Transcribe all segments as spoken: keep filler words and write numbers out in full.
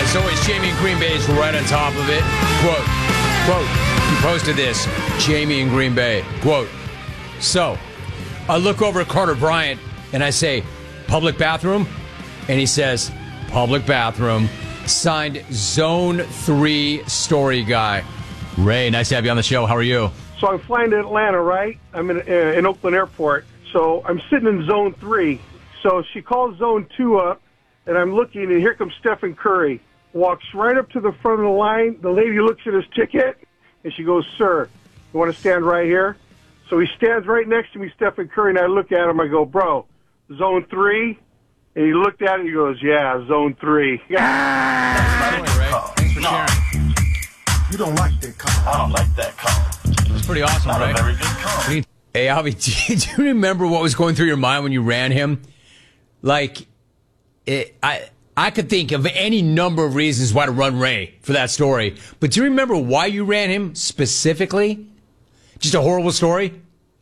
As always, Jamie in Green Bay is right on top of it. Quote, quote, he posted this, Jamie in Green Bay, quote, so, I look over at Carter Bryant and I say, public bathroom? And he says, public bathroom. Signed Zone three Story Guy. Ray, nice to have you on the show. How are you? So I'm flying to Atlanta, right? I'm in, uh, in Oakland Airport. So I'm sitting in Zone three. So she calls Zone two up, and I'm looking, and here comes Stephen Curry. Walks right up to the front of the line. The lady looks at his ticket, and she goes, sir, you want to stand right here? So he stands right next to me, Stephen Curry, and I look at him. I go, bro, Zone three? And he looked at it, and he goes, yeah, Zone three. Yeah. Thanks for sharing. You don't like that call. I don't like that call. It's pretty awesome, Not right? a very good call. Hey, Avi, do you, do you remember what was going through your mind when you ran him? Like, it, I I could think of any number of reasons why to run Ray for that story. But do you remember why you ran him specifically? Just a horrible story?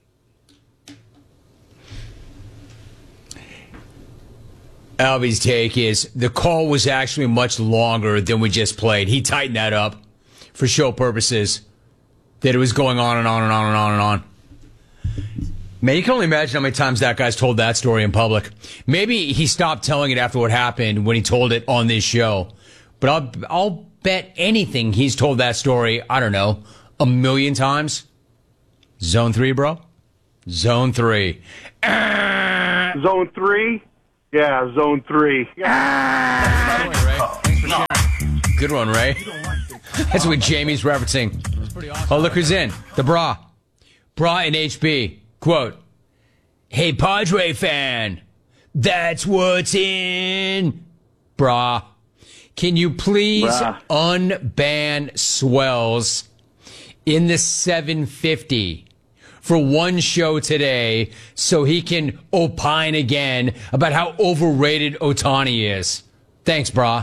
Alvy's take is the call was actually much longer than we just played. He tightened that up for show purposes. That it was going on and on and on and on and on. Man, you can only imagine how many times that guy's told that story in public. Maybe he stopped telling it after what happened when he told it on this show. But I'll, I'll bet anything he's told that story, I don't know, a million times. Zone three, bro? Zone three. Ah! Zone three? Yeah, Zone three. Ah! Thanks for sharing. Good one, Ray. That's what Jamie's referencing. Oh, look who's in. The Bra. Bra in H B. Quote, hey, Padre fan, that's what's in. Bra, can you please Bra. unban Swells in the seven fifty for one show today so he can opine again about how overrated Ohtani is? Thanks, Bra.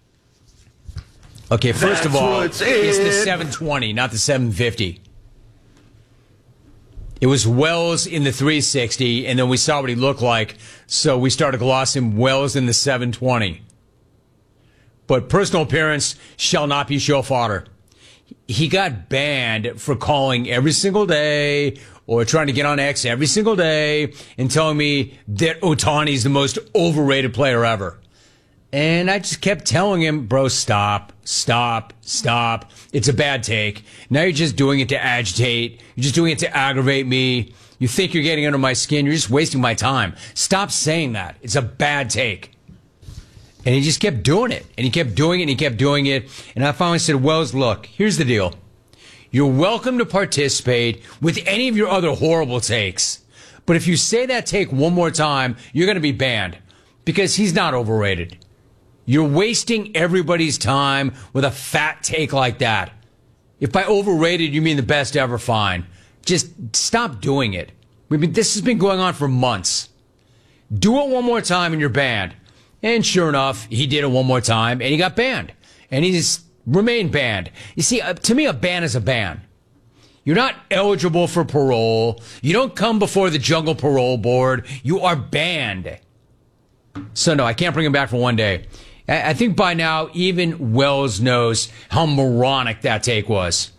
Okay, first That's of all, what's it's the in. seven twenty, not the seven fifty. It was Wells in the three sixty, and then we saw what he looked like, so we started glossing Wells in the seven twenty. But personal appearance shall not be show fodder. He got banned for calling every single day or trying to get on X every single day and telling me that Ohtani's the most overrated player ever. And I just kept telling him, bro, stop, stop, stop. It's a bad take. Now you're just doing it to agitate. You're just doing it to aggravate me. You think you're getting under my skin. You're just wasting my time. Stop saying that. It's a bad take. And he just kept doing it. And he kept doing it and he kept doing it. And I finally said, Wells, look, here's the deal. You're welcome to participate with any of your other horrible takes. But if you say that take one more time, you're going to be banned. Because he's not overrated. You're wasting everybody's time with a fat take like that. If by overrated you mean the best ever, fine. Just stop doing it. We've been, this has been going on for months. Do it one more time and you're banned. And sure enough, he did it one more time and he got banned. And he's remained banned. You see, uh, to me, a ban is a ban. You're not eligible for parole. You don't come before the Jungle Parole Board. You are banned. So no, I can't bring him back for one day. I think by now, even Wells knows how moronic that take was.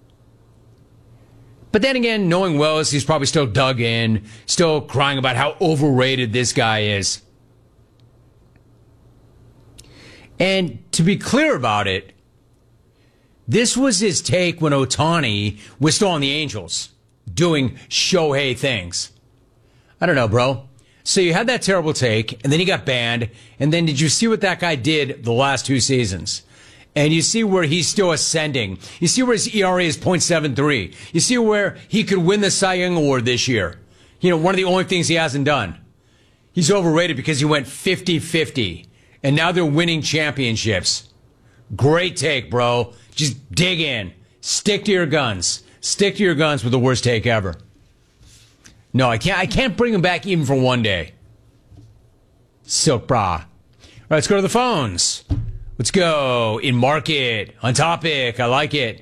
But then again, knowing Wells, he's probably still dug in, still crying about how overrated this guy is. And to be clear about it, this was his take when Ohtani was still on the Angels, doing Shohei things. I don't know, bro. So you had that terrible take, and then he got banned, and then did you see what that guy did the last two seasons? And you see where he's still ascending. You see where his E R A is point seven three. You see where he could win the Cy Young Award this year. You know, one of the only things he hasn't done. He's overrated because he went fifty fifty, and now they're winning championships. Great take, bro. Just dig in. Stick to your guns. Stick to your guns with the worst take ever. No, I can't. I can't bring him back even for one day. Silk bra. All right, let's go to the phones. Let's go in market, on topic. I like it.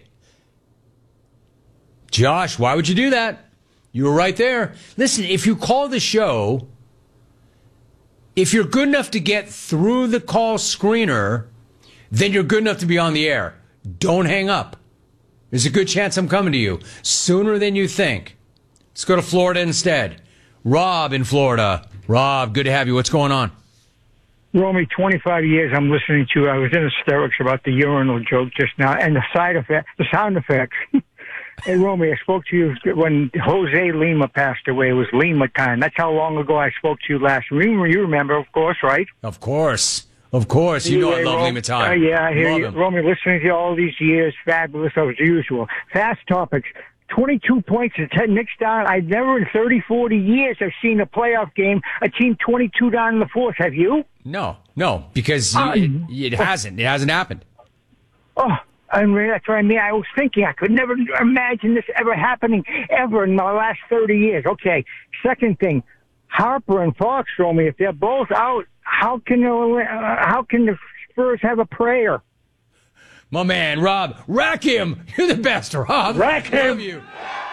Josh, why would you do that? You were right there. Listen, if you call the show, if you're good enough to get through the call screener, then you're good enough to be on the air. Don't hang up. There's a good chance I'm coming to you sooner than you think. Let's go to Florida instead. Rob in Florida. Rob, good to have you. What's going on? Romy, twenty-five years I'm listening to you. I was in hysterics about the urinal joke just now and the side effect, the sound effects. Hey, Romy, I spoke to you when Jose Lima passed away. It was Lima time. That's how long ago I spoke to you last. You remember, of course, right? Of course. Of course. You know I love Lima time. Uh, yeah, I hear love you. him. Romy, listening to you all these years, fabulous as usual. Fast topics. twenty-two points to ten Knicks down. I've never in thirty, forty years have seen a playoff game, a team twenty-two down in the fourth. Have you? No, no, because Uh, it, it hasn't. It hasn't happened. Oh, I mean, that's what I mean. I was thinking I could never imagine this ever happening ever in my last thirty years. Okay. Second thing, Harper and Fox, Romy, if they're both out, how can uh, how can the Spurs have a prayer? My man, Rob, rack him. You're the best, Rob. Rack him. Love you.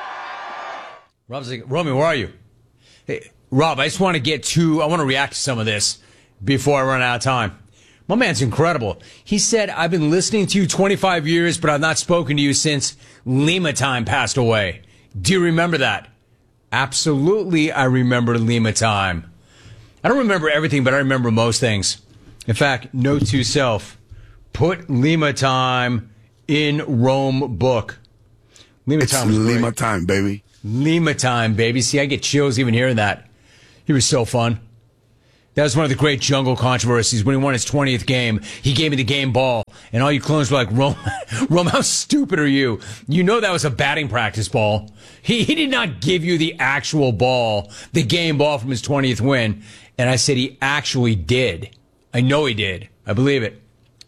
Rob's like, Romy, where are you? Hey, Rob, I just want to get to, I want to react to some of this before I run out of time. My man's incredible. He said, I've been listening to you twenty-five years, but I've not spoken to you since Lima time passed away. Do you remember that? Absolutely, I remember Lima time. I don't remember everything, but I remember most things. In fact, note to self, put Lima time in Rome book. Lima It's time was Lima great. time, baby. Lima time, baby. See, I get chills even hearing that. He was so fun. That was one of the great jungle controversies. When he won his twentieth game, he gave me the game ball. And all you clones were like, Rome, Rome, how stupid are you? You know that was a batting practice ball. He, he did not give you the actual ball, the game ball from his twentieth win. And I said he actually did. I know he did. I believe it.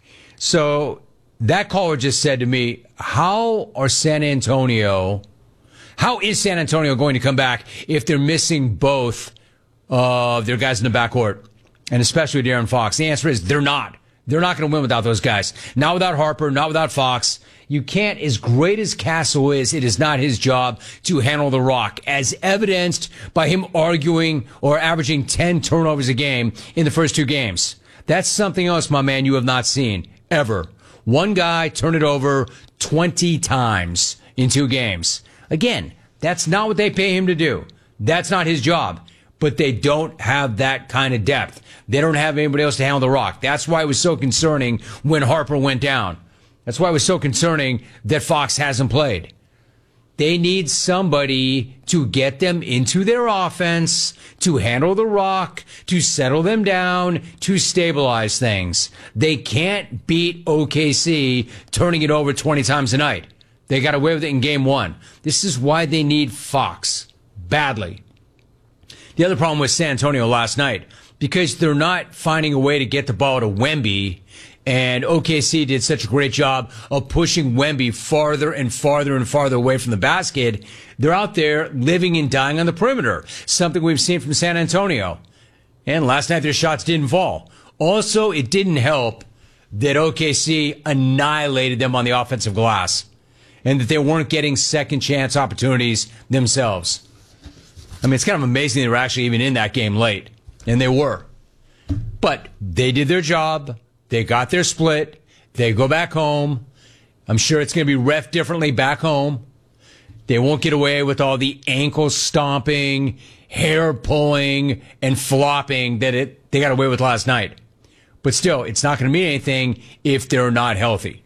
So that caller just said to me, how are San Antonio, how is San Antonio going to come back if they're missing both of uh, their guys in the backcourt, and especially De'Aaron Fox? The answer is they're not. They're not going to win without those guys. Not without Harper, not without Fox. You can't, as great as Castle is, it is not his job to handle the rock, as evidenced by him arguing or averaging ten turnovers a game in the first two games. That's something else, my man, you have not seen, ever. One guy turn it over twenty times in two games. Again, that's not what they pay him to do. That's not his job. But they don't have that kind of depth. They don't have anybody else to handle the rock. That's why it was so concerning when Harper went down. That's why it was so concerning that Fox hasn't played. They need somebody to get them into their offense, to handle the rock, to settle them down, to stabilize things. They can't beat O K C turning it over twenty times a night. They got away with it in game one. This is why they need Fox badly. The other problem with San Antonio last night, because they're not finding a way to get the ball to Wemby, and O K C did such a great job of pushing Wemby farther and farther and farther away from the basket, they're out there living and dying on the perimeter, something we've seen from San Antonio. And last night their shots didn't fall. Also, it didn't help that O K C annihilated them on the offensive glass, and that they weren't getting second chance opportunities themselves. I mean, it's kind of amazing they were actually even in that game late. And they were. But they did their job. They got their split. They go back home. I'm sure it's going to be ref differently back home. They won't get away with all the ankle stomping, hair pulling, and flopping that it they got away with last night. But still, it's not going to mean anything if they're not healthy.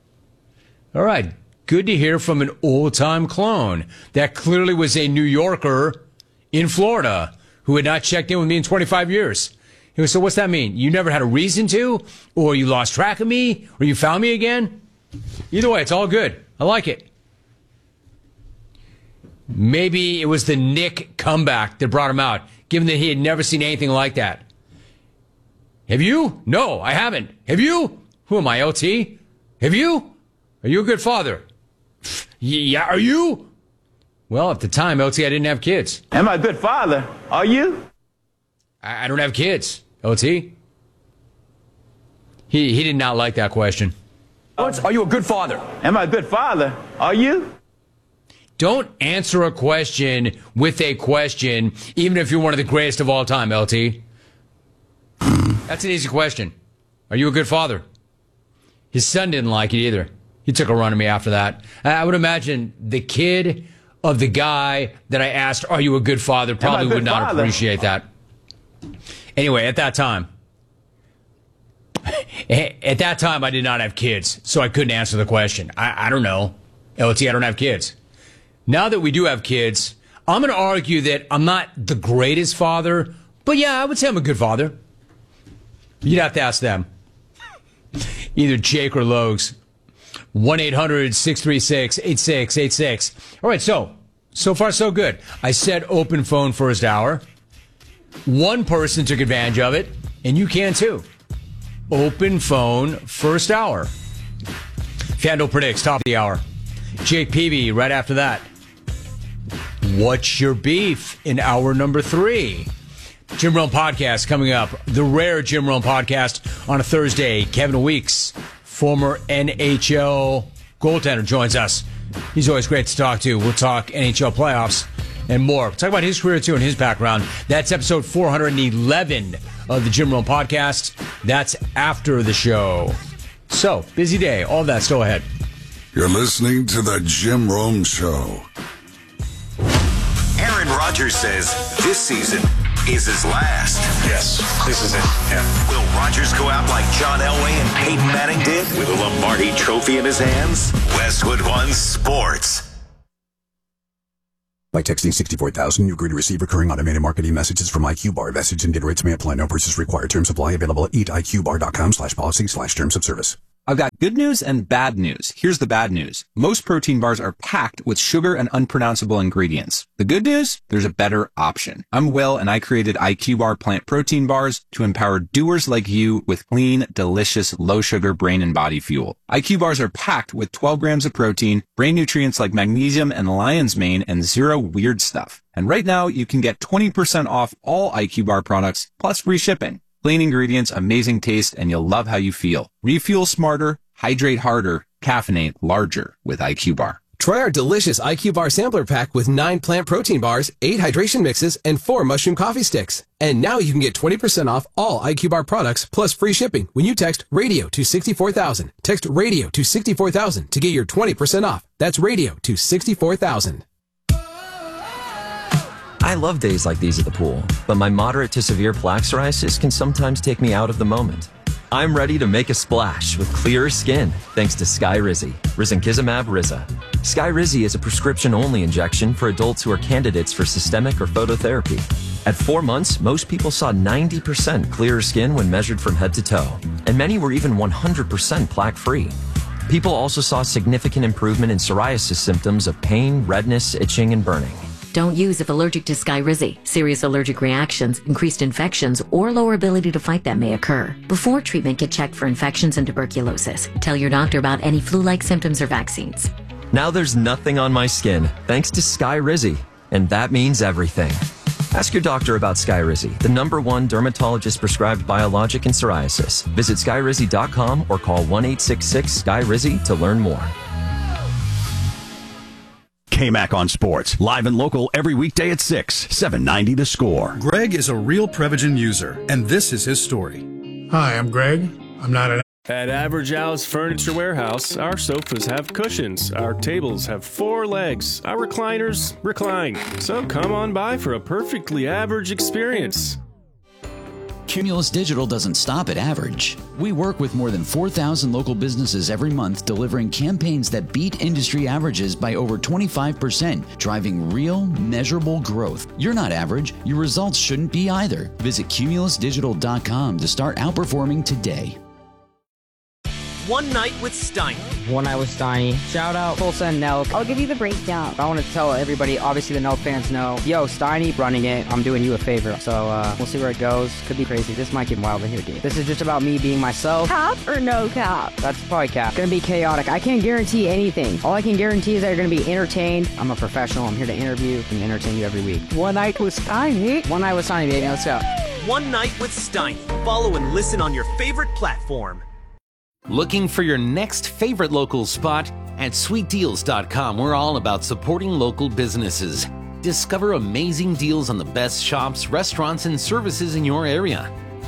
All right. Good to hear from an old-time clone. That clearly was a New Yorker in Florida who had not checked in with me in twenty-five years. He was, so what's that mean? You never had a reason to? Or you lost track of me? Or you found me again? Either way, it's all good. I like it. Maybe it was the Nick comeback that brought him out, given that he had never seen anything like that. Have you? No, I haven't. Have you? Who am I, L T? Have you? Are you a good father? Yeah, are you? Well, at the time, L T, I didn't have kids. Am I a good father? Are you? I, I don't have kids, L T. He he did not like that question. Are you a good father? Am I a good father? Are you? Don't answer a question with a question, even if you're one of the greatest of all time, L T. That's an easy question. Are you a good father? His son didn't like it either. He took a run at me after that. I would imagine the kid of the guy that I asked, are you a good father, probably good would not father? appreciate that. Anyway, at that time, at that time, I did not have kids, so I couldn't answer the question. I, I don't know. L T, I don't have kids. Now that we do have kids, I'm going to argue that I'm not the greatest father, but yeah, I would say I'm a good father. You'd have to ask them. Either Jake or Logs. one eight hundred six three six eight six eight six. All right, so, so far so good. I said open phone first hour. One person took advantage of it, and you can too. Open phone first hour. FanDuel predicts top of the hour. Jake Peavy right after that. What's your beef in hour number three? Jim Rome Podcast coming up. The rare Jim Rome Podcast on a Thursday. Kevin Weeks, former N H L goaltender, joins us. He's always great to talk to. We'll talk N H L playoffs and more. We'll talk about his career, too, and his background. That's episode four eleven of the Jim Rome Podcast. That's after the show. So, busy day. All that still ahead. You're listening to the Jim Rome Show. Aaron Rodgers says this season is his last. Yes, this is it. Yeah. Will Rodgers go out like John Elway and Peyton Manning did with a Lombardi trophy in his hands? Westwood One Sports. By texting sixty-four thousand, you agree to receive recurring automated marketing messages from IQBar. Message and data rates may apply. No purchase required. Terms apply. Available at eatiqbar.com slash policy slash terms of service. I've got good news and bad news. Here's the bad news. Most protein bars are packed with sugar and unpronounceable ingredients. The good news? There's a better option. I'm Will, and I created IQBar plant protein bars to empower doers like you with clean, delicious, low-sugar brain and body fuel. I Q bars are packed with twelve grams of protein, brain nutrients like magnesium and lion's mane, and zero weird stuff. And right now, you can get twenty percent off all IQBar products, plus free shipping. Clean ingredients, amazing taste, and you'll love how you feel. Refuel smarter, hydrate harder, caffeinate larger with IQBar. Try our delicious IQBar sampler pack with nine plant protein bars, eight hydration mixes, and four mushroom coffee sticks. And now you can get twenty percent off all IQBar products plus free shipping when you text radio to sixty-four thousand. Text radio to sixty-four thousand to get your twenty percent off. That's radio to sixty-four thousand. I love days like these at the pool, but my moderate to severe plaque psoriasis can sometimes take me out of the moment. I'm ready to make a splash with clearer skin thanks to Skyrizi, risankizumab Riza. Skyrizi is a prescription-only injection for adults who are candidates for systemic or phototherapy. At four months, most people saw ninety percent clearer skin when measured from head to toe, and many were even one hundred percent plaque-free. People also saw significant improvement in psoriasis symptoms of pain, redness, itching, and burning. Don't use if allergic to Skyrizi. Serious allergic reactions, increased infections, or lower ability to fight them may occur. Before treatment, get checked for infections and tuberculosis. Tell your doctor about any flu-like symptoms or vaccines. Now there's nothing on my skin, thanks to Skyrizi, and that means everything. Ask your doctor about Skyrizi, the number one dermatologist-prescribed biologic in psoriasis. Visit skyrizi dot com or call one eight six six S K Y R I Z I to learn more. K-Mac on Sports, live and local every weekday at six, seven ninety The Score. Greg is a real Prevagen user, and this is his story. Hi, I'm Greg. I'm not an... At Average Al's Furniture Warehouse, our sofas have cushions, our tables have four legs, our recliners recline. So come on by for a perfectly average experience. Cumulus Digital doesn't stop at average. We work with more than four thousand local businesses every month, delivering campaigns that beat industry averages by over twenty-five percent, driving real, measurable growth. You're not average. Your results shouldn't be either. Visit cumulus digital dot com to start outperforming today. One Night with Steiny. One Night with Steiny. Shout out Tulsa and Nelk. I'll give you the breakdown. I want to tell everybody, obviously the Nelk fans know, yo, Steiny running it. I'm doing you a favor. So uh, we'll see where it goes. Could be crazy. This might get wild in here, dude. This is just about me being myself. Cap or no cap? That's probably cap. It's gonna be chaotic. I can't guarantee anything. All I can guarantee is that you're gonna be entertained. I'm a professional. I'm here to interview and entertain you every week. One Night with Steiny. One Night with Steiny, baby. Let's go. One Night with Steiny. Follow and listen on your favorite platform. Looking for your next favorite local spot? At sweet deals dot com, we're all about supporting local businesses. Discover amazing deals on the best shops, restaurants, and services in your area.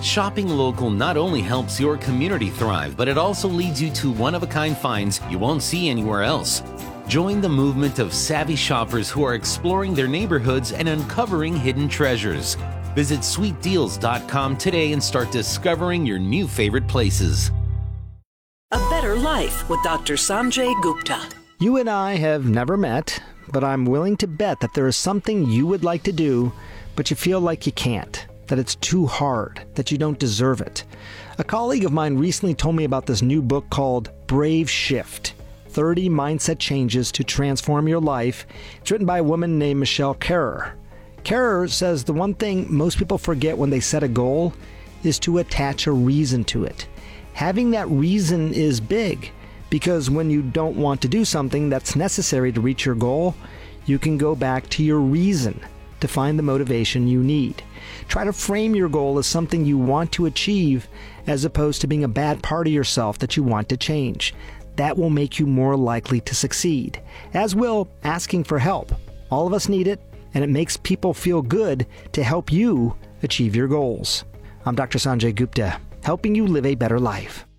Shopping local not only helps your community thrive, but it also leads you to one-of-a-kind finds you won't see anywhere else. Join the movement of savvy shoppers who are exploring their neighborhoods and uncovering hidden treasures. Visit sweet deals dot com today and start discovering your new favorite places. A Better Life with Doctor Sanjay Gupta. You and I have never met, but I'm willing to bet that there is something you would like to do, but you feel like you can't, that it's too hard, that you don't deserve it. A colleague of mine recently told me about this new book called Brave Shift, thirty Mindset Changes to Transform Your Life. It's written by a woman named Michelle Kerrer. Kerrer says the one thing most people forget when they set a goal is to attach a reason to it. Having that reason is big, because when you don't want to do something that's necessary to reach your goal, you can go back to your reason to find the motivation you need. Try to frame your goal as something you want to achieve as opposed to being a bad part of yourself that you want to change. That will make you more likely to succeed, as will asking for help. All of us need it, and it makes people feel good to help you achieve your goals. I'm Doctor Sanjay Gupta, helping you live a better life.